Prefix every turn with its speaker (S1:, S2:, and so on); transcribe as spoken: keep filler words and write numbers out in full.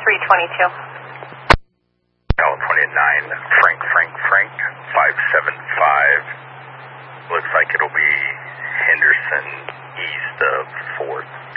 S1: three twenty-two.
S2: California nine, Frank, Frank, Frank, five seven five. Looks like it'll be Henderson east of fourth.